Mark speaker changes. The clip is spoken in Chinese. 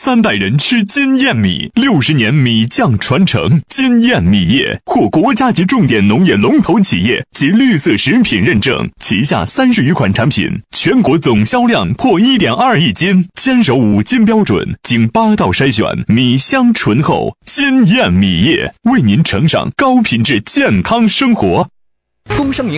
Speaker 1: 3代人吃金燕米，60年米酱传承。金燕米业获国家级重点农业龙头企业及绿色食品认证，旗下30余款产品，全国总销量破1.2亿斤，坚守5金标准，经8道筛选，米香醇厚。金燕米业为您呈上高品质健康生活。
Speaker 2: 风声